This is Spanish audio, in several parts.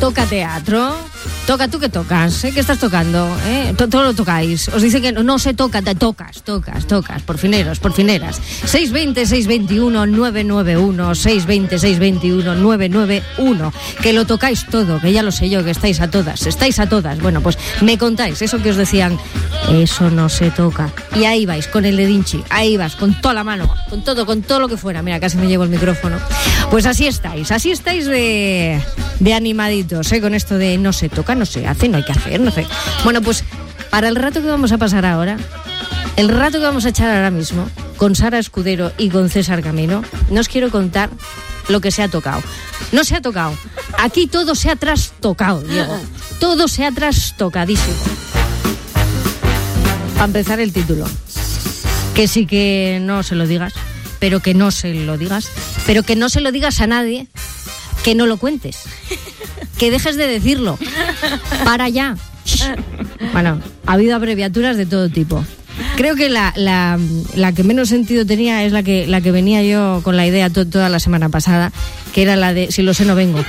toca teatro. Toca, ¿tú qué tocas? ¿Qué estás tocando? Todo lo tocáis. Os dicen que no se toca, te tocas. Por fineras. 620-621-991, 620-621-991. Que lo tocáis todo, que ya lo sé yo, que estáis a todas. Bueno, pues me contáis eso que os decían, eso no se toca. Y ahí vais, con el dedinchi, ahí vas, con toda la mano, con todo lo que fuera. Mira, casi me llevo el micrófono. Pues así estáis de animaditos, con esto de no se toca, no se hace, no hay que hacer, no sé. Bueno, pues para el rato que vamos a pasar ahora, el rato que vamos a echar ahora mismo, con Sara Escudero y con César Camino, no os quiero contar lo que se ha tocado. No se ha tocado. Aquí todo se ha trastocado, Diego. Todo se ha trastocadísimo. Para empezar, el título. Que sí que no se lo digas, pero que no se lo digas, pero que no se lo digas a nadie, que no lo cuentes, que dejes de decirlo. Para ya. Bueno, ha habido abreviaturas de todo tipo. Creo que la que menos sentido tenía es la que venía yo con la idea toda la semana pasada, que era la de si lo sé no vengo.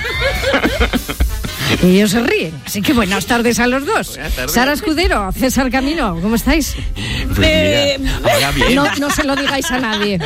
Y ellos se ríen. Así que buenas tardes a los dos. Sara Escudero, César Camino, ¿cómo estáis? Pues mira, ahora bien. No se lo digáis a nadie.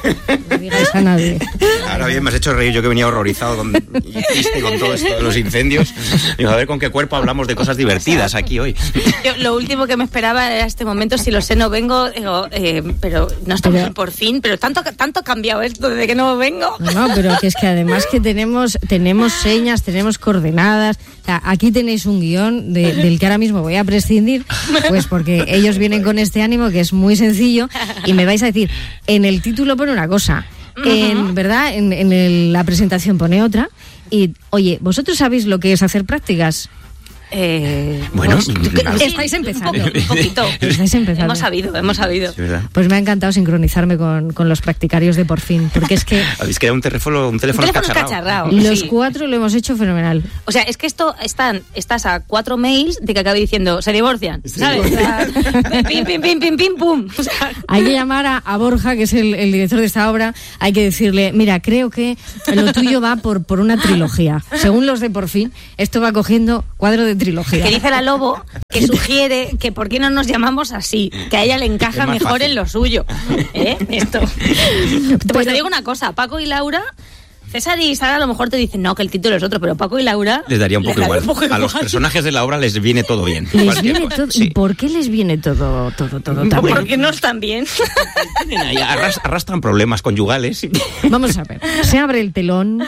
Ahora bien, me has hecho reír, yo que venía horrorizado y triste con todo esto de los incendios. Digo, a ver con qué cuerpo hablamos de cosas divertidas aquí hoy. Yo, lo último que me esperaba era este momento, si lo sé no vengo, digo, pero no estamos por fin, pero tanto ha cambiado esto desde que no vengo. No, pero que es que además que tenemos señas, tenemos coordenadas. O sea, aquí tenéis un guión del que ahora mismo voy a prescindir, pues porque ellos vienen con este ánimo que es muy sencillo y me vais a decir, en el título pone una cosa, ¿verdad? La presentación pone otra y, oye, ¿vosotros sabéis lo que es hacer prácticas? Bueno, estáis empezando. Un poquito. Estáis empezando. Hemos sabido. Sí, ¿verdad? Pues me ha encantado sincronizarme con los practicarios de Por Fin, porque es que habéis quedado un teléfono escacharrado. Los cuatro lo hemos hecho fenomenal. O sea, es que estás a 4 mails de que acabe diciendo se divorcian, ¿sabes? O sea, pim, pum. O sea, hay que llamar a Borja, que es el director de esta obra, hay que decirle, mira, creo que lo tuyo va por una trilogía. Según los de Por Fin, esto va cogiendo cuadro de trilogía. Que dice la Lobo que sugiere que por qué no nos llamamos así, que a ella le encaja mejor fácil en lo suyo. Esto. Pues te digo una cosa, Paco y Laura, César y Sara a lo mejor te dicen no, que el título es otro, pero Paco y Laura les daría un poco igual. A los personajes de la obra les viene todo bien. Les viene todo. Sí. ¿Y por qué les viene todo también? Porque no están bien. Arrastran problemas conyugales. Vamos a ver. Se abre el telón,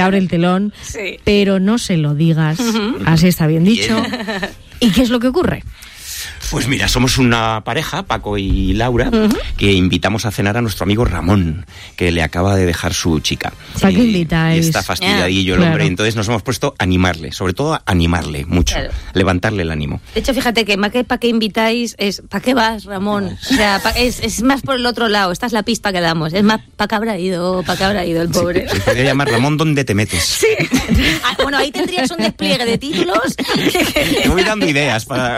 sí, pero no se lo digas. Así está bien dicho. ¿Y qué es lo que ocurre? Pues mira, somos una pareja, Paco y Laura, que invitamos a cenar a nuestro amigo Ramón, que le acaba de dejar su chica. ¿Para qué invitáis? Y está fastidiadillo el hombre, entonces nos hemos puesto a animarle, sobre todo a animarle mucho, levantarle el ánimo. De hecho, fíjate que más que para qué invitáis es ¿para qué vas, Ramón? O sea, es más por el otro lado, esta es la pista que damos, es más ¿para qué habrá ido el pobre? Se podría llamar Ramón, ¿dónde te metes? Sí. Bueno, ahí tendrías un despliegue de títulos. Te voy dando ideas para...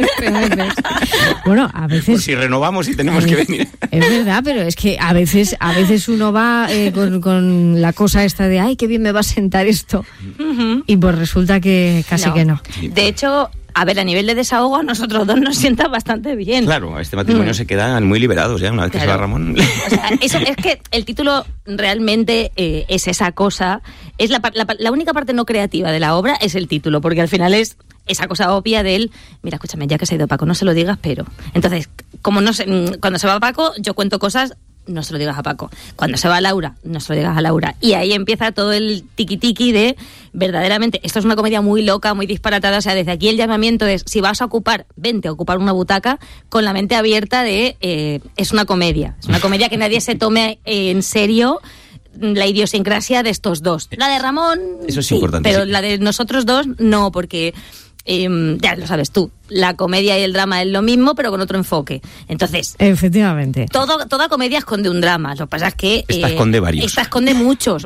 Bueno, a veces... Por si renovamos y tenemos que venir. Es verdad, pero es que a veces uno va con la cosa esta de ¡ay, qué bien me va a sentar esto! Y pues resulta que casi que no. De hecho... A ver, a nivel de desahogo, a nosotros dos nos sienta bastante bien. Claro, este matrimonio se quedan muy liberados ya una vez que se va Ramón. O sea, eso es que el título realmente es esa cosa. Es la única parte no creativa de la obra es el título, porque al final es esa cosa obvia del, mira, escúchame, ya que se ha ido Paco, no se lo digas, pero... Entonces, como no sé, cuando se va Paco, yo cuento cosas... No se lo digas a Paco. Cuando se va Laura, no se lo digas a Laura. Y ahí empieza todo el tiqui-tiqui de, verdaderamente, esto es una comedia muy loca, muy disparatada. O sea, desde aquí el llamamiento es, si vas a ocupar, vente a ocupar una butaca con la mente abierta de, es una comedia. Es una comedia que nadie se tome en serio la idiosincrasia de estos dos. La de Ramón, eso es sí, importante, pero sí. La de nosotros dos, no, porque... ya lo sabes tú, la comedia y el drama es lo mismo, pero con otro enfoque. Entonces, efectivamente, toda comedia esconde un drama. Lo que pasa es que esta esconde varios. Esta esconde muchos.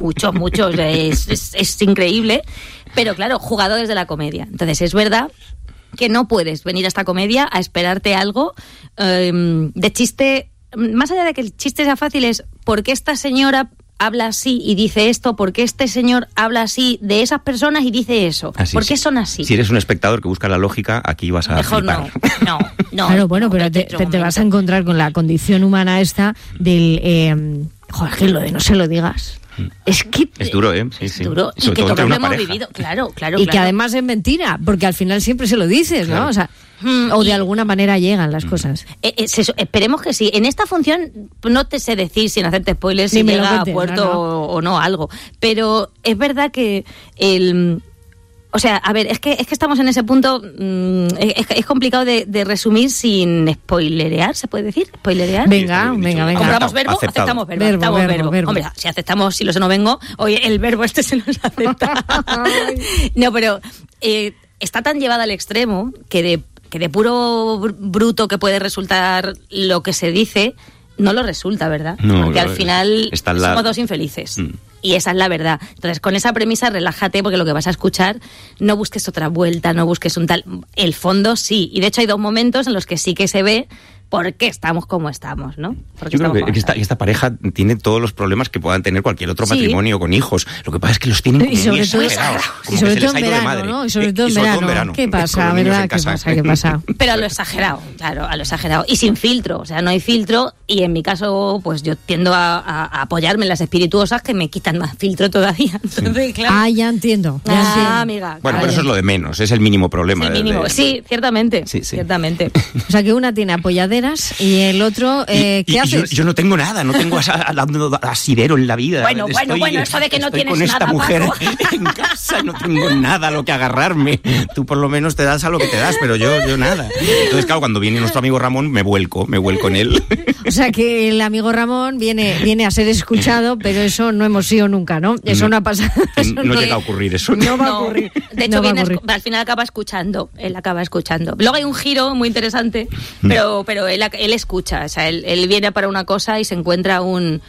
Es increíble. Pero claro, jugadores de la comedia. Entonces es verdad que no puedes venir a esta comedia a esperarte algo de chiste. Más allá de que el chiste sea fácil, es ¿por qué esta señora habla así y dice esto, por qué este señor habla así de esas personas y dice eso, por qué son así. Si eres un espectador que busca la lógica, aquí vas a mejor flipar. No. Claro, bueno, pero te vas a encontrar con la condición humana esta del... joder, que lo de no se lo digas. Es que... Es duro, ¿eh? Sí. Es duro. Y que todos lo hemos vivido. Claro. Y que además es mentira, porque al final siempre se lo dices, ¿no? O sea, o de alguna manera llegan las cosas. Esperemos que sí. En esta función no te sé decir, sin hacerte spoilers, si llega a puerto o no algo. Pero es verdad que o sea, a ver, es que estamos en ese punto, es complicado de resumir sin spoilerear, ¿se puede decir? ¿Spoilerear? Venga. ¿Compramos verbo? Aceptado. Aceptamos verbo. Verbo. Hombre, si aceptamos, si lo sé no vengo, oye, el verbo se nos acepta. No, pero está tan llevada al extremo que de puro bruto que puede resultar lo que se dice, no lo resulta, ¿verdad? No, porque al final somos dos infelices. Y esa es la verdad. Entonces, con esa premisa, relájate, porque lo que vas a escuchar, no busques otra vuelta, no busques un tal... El fondo sí. Y de hecho hay 2 momentos en los que sí que se ve por qué estamos como estamos, ¿no? Yo creo que esta pareja tiene todos los problemas que puedan tener cualquier otro matrimonio con hijos. Lo que pasa es que los tienen como muy exagerados. Y sobre todo en verano, ¿no? Y sobre todo en verano. ¿Qué pasa, verdad? ¿Qué pasa? Pero a lo exagerado, claro, a lo exagerado. Y sin filtro, o sea, no hay filtro. Y en mi caso, pues yo tiendo a apoyarme en las espirituosas que me quitan más filtro todavía. Entonces, claro. Ya entiendo. Amiga. Bueno, pero eso es lo de menos, es el mínimo problema. El mínimo, sí, ciertamente. Sí. Ciertamente. O sea, que una tiene apoyaderas y el otro, ¿qué haces? Yo no tengo nada, no tengo asidero en la vida. Bueno, eso de que no tienes con esta nada, mujer Paco. en casa, no tengo nada a lo que agarrarme. Tú por lo menos te das a lo que te das, pero yo nada. Entonces, claro, cuando viene nuestro amigo Ramón, me vuelco en él. O sea, que el amigo Ramón viene a ser escuchado, pero eso no hemos sido nunca, ¿no? Eso no ha pasado. No llega a ocurrir eso. No va a ocurrir. De hecho, al final acaba escuchando. Él acaba escuchando. Luego hay un giro muy interesante, pero él escucha. O sea, él viene para una cosa y se encuentra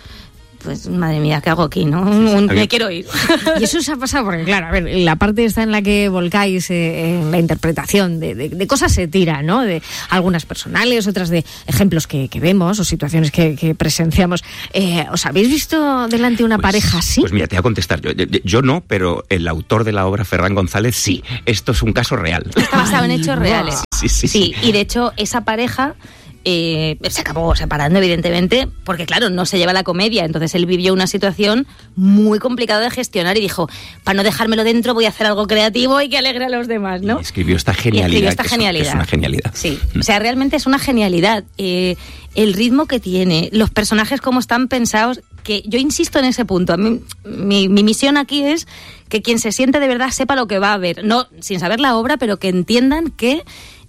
pues madre mía, ¿qué hago aquí, no? Me quiero ir. Y eso se ha pasado porque, claro, a ver, la parte está en la que volcáis en la interpretación de cosas se tira, ¿no? De algunas personales, otras de ejemplos que vemos o situaciones que presenciamos. ¿Os habéis visto delante una pareja así? Pues mira, te voy a contestar. Yo no, pero el autor de la obra, Ferran González, sí. Esto es un caso real. Está basado en hechos reales. Sí. Y de hecho, esa pareja... se acabó separando, evidentemente, porque claro, no se lleva la comedia. Entonces él vivió una situación muy complicada de gestionar y dijo, para no dejármelo dentro voy a hacer algo creativo y que alegre a los demás, ¿no? Y escribió esta genialidad. Es una genialidad. Sí, o sea, realmente es una genialidad. El ritmo que tiene, los personajes como están pensados, que yo insisto en ese punto. A mí, mi misión aquí es que quien se siente de verdad sepa lo que va a ver, no sin saber la obra, pero que entiendan que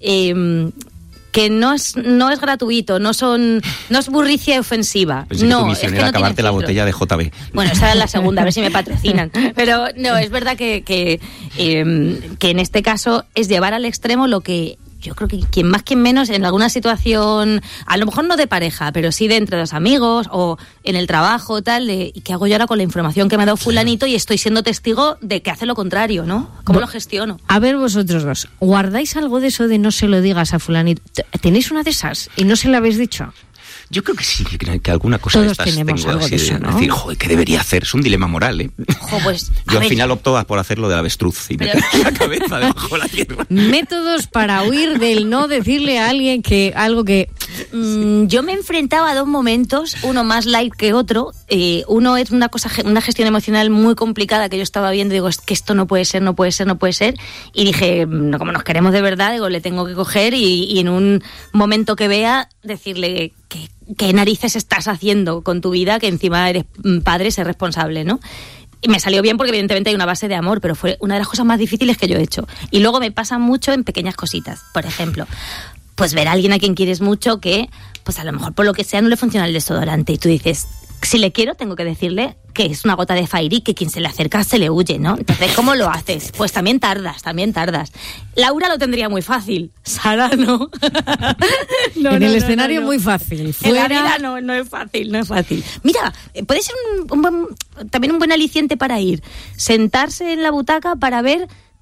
no es gratuito, no es burricia ofensiva. Pensé no, que tu misión era acabarte la botella de JB. Bueno, esa era la segunda, a ver si me patrocinan. Pero no, es verdad que en este caso es llevar al extremo lo que yo creo que quien más, quien menos, en alguna situación, a lo mejor no de pareja, pero sí de entre dos amigos o en el trabajo, tal, ¿y qué hago yo ahora con la información que me ha dado fulanito y estoy siendo testigo de que hace lo contrario, ¿no? ¿Cómo lo gestiono? A ver, vosotros dos, ¿guardáis algo de eso de no se lo digas a fulanito? ¿Tenéis una de esas y no se la habéis dicho? Yo creo que sí, que alguna cosa todos de estas tenemos tengo algo así de eso, ¿no? decir, joder, ¿qué debería hacer? Es un dilema moral, ¿eh? Pues, yo al final opto por hacerlo del avestruz y meter la cabeza debajo de la tierra. Métodos para huir del no decirle a alguien que algo que... Yo me enfrentaba a 2 momentos, uno más light que otro. Uno es una gestión emocional muy complicada que yo estaba viendo y digo, es que esto no puede ser. Y dije, como nos queremos de verdad, digo, le tengo que coger y en un momento que vea, decirle ¿qué narices estás haciendo con tu vida? Que encima eres padre, ser responsable, ¿no? Y me salió bien porque evidentemente hay una base de amor, pero fue una de las cosas más difíciles que yo he hecho. Y luego me pasa mucho en pequeñas cositas. Por ejemplo, pues ver a alguien a quien quieres mucho que, pues a lo mejor por lo que sea no le funciona el desodorante y tú dices, si le quiero tengo que decirle que es una gota de Fairy, que quien se le acerca se le huye, ¿no? Entonces, ¿cómo lo haces? Pues también tardas. Laura lo tendría muy fácil, Sara no. En el escenario muy fácil. Fuera... En la vida no es fácil. Mira, puede ser también un buen aliciente para ir, sentarse en la butaca para ver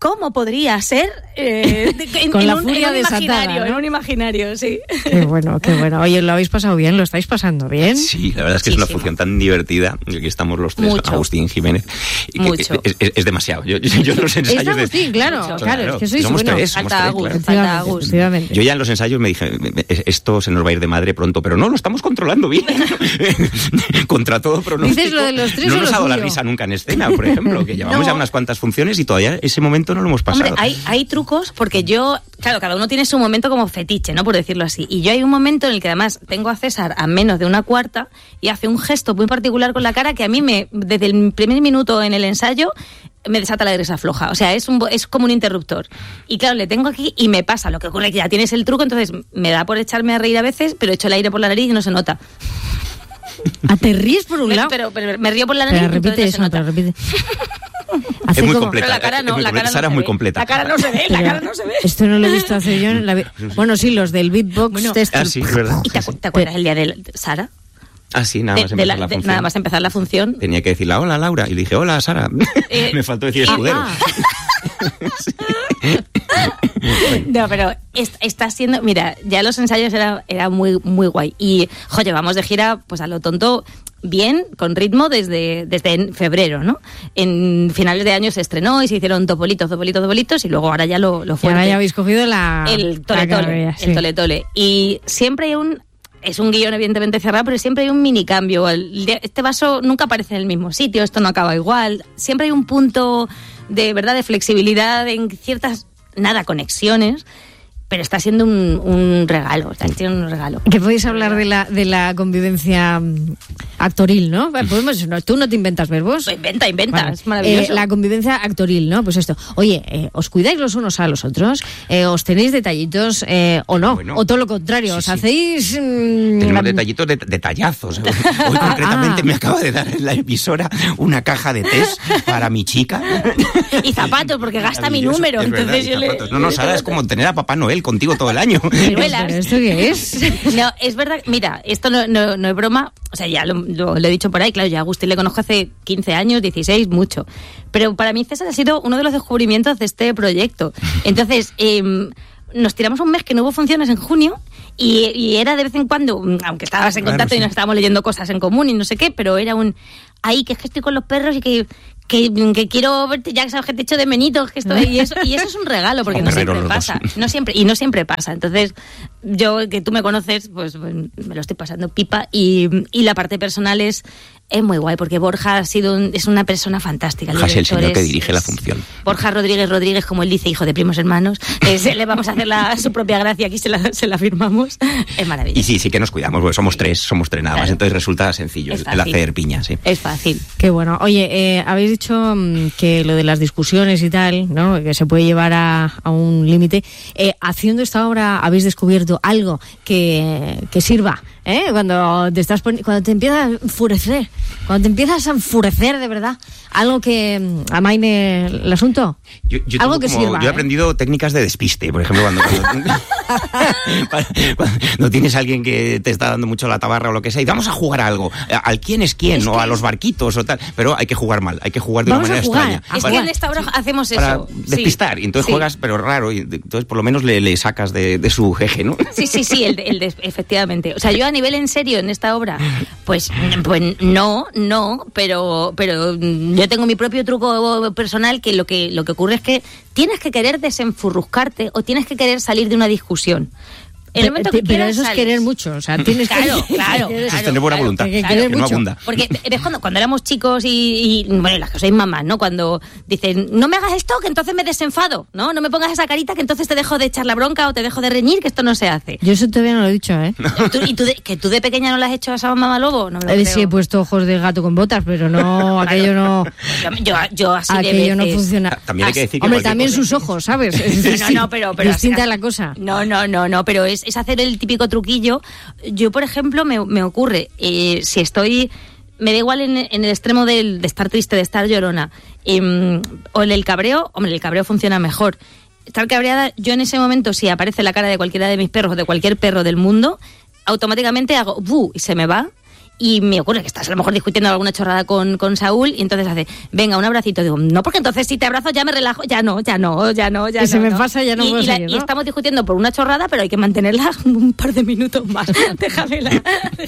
cómo podría ser con la furia desatada, imaginario, ¿no? en un imaginario, sí. Qué bueno, qué bueno. Oye, ¿lo habéis pasado bien? ¿Lo estáis pasando bien? Sí, la verdad es que es una función tan divertida. Aquí estamos los tres, Mucho. Agustín, Jiménez. Y Mucho. Es demasiado. Yo los ensayos... Es Agustín, claro, es que sois somos bueno. tres, somos Falta tres, Agus, claro. falta Agus. Efectivamente. Yo ya en los ensayos me dije, esto se nos va a ir de madre pronto, pero no, lo estamos controlando bien. Contra todo pronóstico. ¿Dices lo de los tres no o nos lo ha dado la suyo? risa nunca en escena, por ejemplo, que llevamos No. ya unas cuantas funciones y todavía ese momento no lo hemos pasado. Hombre, hay trucos porque yo, claro, cada uno tiene su momento como fetiche, ¿no? Por decirlo así. Y yo hay un momento en el que además tengo a César a menos de una cuarta y hace un gesto muy particular con la cara que a mí desde el primer minuto en el ensayo me desata la grisa floja. O sea, es como un interruptor. Y claro, le tengo aquí y me pasa. Lo que ocurre es que ya tienes el truco, entonces me da por echarme a reír a veces, pero echo el aire por la nariz y no se nota. Te ríes por un lado. Pero me río por la nariz Pero y repite entonces no eso, se nota. pero repite. Es Hace muy como- completa. Pero la cara no, es muy la cara completa. no Sara se es muy ve. completa. La cara no se ve, la Pero cara no se ve. Esto no lo he visto hacer yo en la vida. Bueno, sí, los del beatbox. Bueno, de esto. Ah, sí, es verdad. ¿Y te acuerdas el día de Sara? Ah, sí, nada más empezar la función. Nada más empezar la función. Tenía que decirle, hola, Laura. Y le dije, hola, Sara. Me faltó decir escudero. No, pero está siendo... Mira, ya los ensayos era muy, muy guay. Y, joder, vamos de gira, pues a lo tonto, bien, con ritmo, desde en febrero, ¿no? En finales de año se estrenó y se hicieron topolitos, y luego ahora ya lo Y fuerte. ahora ya habéis cogido El tole-tole, sí. el tole-tole. Y siempre hay es un guión evidentemente cerrado, pero siempre hay un mini cambio. Este vaso nunca aparece en el mismo sitio, esto no acaba igual. Siempre hay un punto de verdad de flexibilidad en ciertas, conexiones, pero está siendo un regalo, está siendo un regalo. Que podéis hablar de la convivencia actoril, ¿no? Podemos, tú no te inventas verbos. Inventa, Bueno, es maravilloso. la convivencia actoril, ¿no? Pues esto. Oye, ¿os cuidáis los unos a los otros? ¿Os tenéis detallitos o no? Bueno, o todo lo contrario, sí, ¿os sí. hacéis...? Tenemos detallitos detallazos. Hoy concretamente me acaba de dar en la emisora una caja de test para mi chica. Y zapatos, porque gasta mi Maravilloso, número. es verdad, Entonces y yo zapatos. No, Sara, es como tener a Papá Noel contigo todo el año. Ciruelas. ¿Pero esto qué es? No, es verdad. Mira, esto no es broma. O sea, ya lo he dicho por ahí. Claro, ya a Agustín le conozco hace 15 años, 16, mucho. Pero para mí César ha sido uno de los descubrimientos de este proyecto. Entonces, nos tiramos un mes que no hubo funciones en junio y era de vez en cuando, aunque estabas en contacto Claro, sí. y nos estábamos leyendo cosas en común y no sé qué, pero era ahí que es que estoy con los perros y que quiero verte, ya sabes que te echo de menitos, que estoy, y eso es un regalo, porque Son no guerreros siempre los dos. pasa, no siempre pasa. Entonces, yo, que tú me conoces, pues me lo estoy pasando pipa, y la parte personal es muy guay, porque Borja es una persona fantástica. Borja es el señor que es- dirige la función. Borja Rodríguez, como él dice, hijo de primos hermanos, le vamos a hacer su propia gracia, aquí se la firmamos. Es maravilloso. Y sí que nos cuidamos, porque somos tres nada más, Claro. entonces resulta sencillo Es el fácil. hacer piña, sí. Es fácil. Qué bueno. Oye, habéis dicho que lo de las discusiones y tal, ¿no? Que se puede llevar a un límite. Haciendo esta obra habéis descubierto algo que sirva, ¿eh? Cuando te empiezas a enfurecer, cuando te empiezas a enfurecer de verdad, algo que amaine el asunto. Yo algo tengo que como- sirva. Yo he aprendido técnicas de despiste, por ejemplo, cuando tienes a alguien que te está dando mucho la tabarra o lo que sea, y vamos a jugar a algo, al quién es quién, o a los barquitos o tal, pero hay que jugar mal, hay que jugar de Vamos una a manera jugar. extraña. Es Para- que en esta obra hacemos para eso. despistar, y entonces Sí. juegas, pero raro, y entonces por lo menos le sacas de su jeje, ¿no? Sí, efectivamente. O sea, yo a nivel en serio en esta obra, pues no, pero yo tengo mi propio truco personal, que lo que ocurre es que tienes que querer desenfurruscarte o tienes que querer salir de una discusión. En el momento que Pero quieras, eso es sales. querer mucho, o sea, tienes Claro, que... claro. Eso es tener buena voluntad, que que querer no mucho. abunda. Porque ves cuando éramos chicos y bueno, las que sois mamás, ¿no? Cuando dicen, no me hagas esto, que entonces me desenfado, ¿no? No me pongas esa carita, que entonces te dejo de echar la bronca o te dejo de reñir, que esto no se hace. Yo eso todavía no lo he dicho, ¿eh? ¿Que tú de pequeña no le has hecho a esa mamá lobo? No me lo creo. Sí he puesto ojos de gato con botas, pero no, aquello no... Yo así de Aquello no veces. funciona. También hay que decir que Hombre, cualquier también cosa- sus ojos, ¿sabes? No, pero distinta así- la cosa. No, pero es hacer el típico truquillo. Yo, por ejemplo, me ocurre, si estoy, me da igual en el extremo de estar triste, de estar llorona, o en el cabreo, hombre, el cabreo funciona mejor. Estar cabreada, yo en ese momento, si aparece la cara de cualquiera de mis perros, de cualquier perro del mundo, automáticamente hago ¡bu! Y se me va. Y me ocurre que estás a lo mejor discutiendo alguna chorrada con Saúl y entonces hace, venga, un abracito. Digo, no, porque entonces si te abrazo ya me relajo. Ya no. Y se me pasa, ya no puedo seguir, ¿no? Y estamos discutiendo por una chorrada, pero hay que mantenerla un par de minutos más. Déjamela.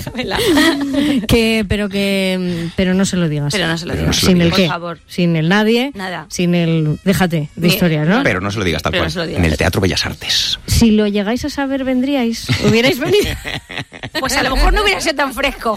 Pero no se lo digas. Pero no se lo digas. Sin el por qué. favor. Sin el nadie. Nada. Sin el déjate de historias, ¿no? Pero no se lo digas tal Pero cual. no se lo digas. En el Teatro Bellas Artes. Si lo llegáis a saber, vendríais. ¿Hubierais venido? Pues a lo mejor no hubiera sido tan fresco.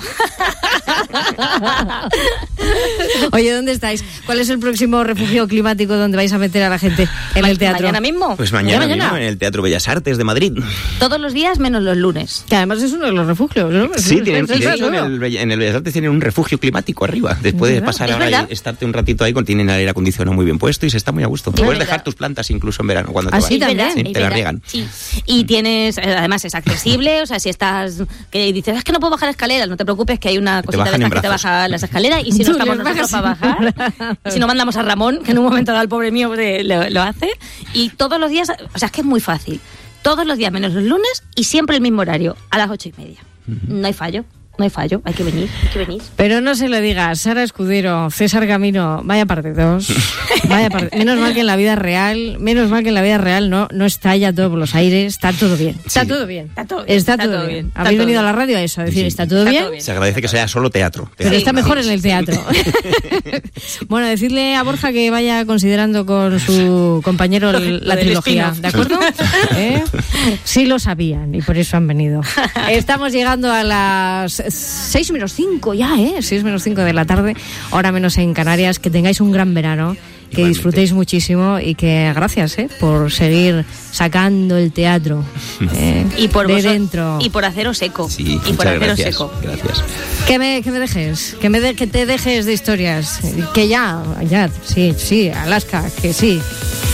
Oye, ¿dónde estáis? ¿Cuál es el próximo refugio climático donde vais a meter a la gente en el teatro? ¿Mañana mismo? Pues mañana mismo en el Teatro Bellas Artes de Madrid. Todos los días menos los lunes. Que además es uno de los refugios, ¿no? Sí, de hecho en el Bellas Artes tienen un refugio climático arriba. Después de pasar ahora y estarte un ratito ahí, tienen el aire acondicionado muy bien puesto y se está muy a gusto. Puedes dejar tus plantas incluso en verano cuando te vas. Sí, también. Sí, te las riegan. Sí. Y tienes, además es accesible, o sea, si estás, que dices, es que no puedo bajar escaleras, no te preocupes que hay una cosita de estas que te baja las escaleras y si no estamos nosotros para bajar, si no mandamos a Ramón, que en un momento dado el pobre mío lo hace, y todos los días, o sea, es que es muy fácil, todos los días menos los lunes y siempre el mismo horario, a las 8:30. No hay fallo. Hay que venir. Pero no se lo digas, Sara Escudero, César Camino, vaya partidos. Menos mal que en la vida real no estalla todo por los aires, está todo bien. Está todo bien. Habéis venido a la radio a eso, a decir, ¿está todo bien? Se agradece que sea solo teatro. Pero está mejor en el teatro. Bueno, decirle a Borja que vaya considerando con su compañero la trilogía, ¿de acuerdo? Sí lo sabían y por eso han venido. Estamos llegando a las 6:05 ya, 6:05 de la tarde, hora menos en Canarias. Que tengáis un gran verano, que igualmente disfrutéis muchísimo y que gracias por seguir sacando el teatro y por de dentro. Y por haceros eco. Sí, y por haceros gracias, eco. Gracias. Que me dejes, que te dejes de historias. Que ya, sí, Alaska, que sí.